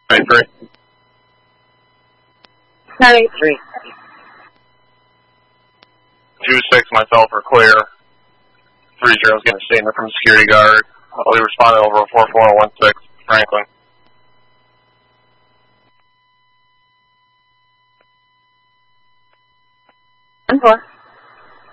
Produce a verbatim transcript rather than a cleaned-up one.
ninety-three. ninety-three. two six, myself are clear. three zero is getting a statement from the security guard. I'll be responding over four four one six, Franklin. one four.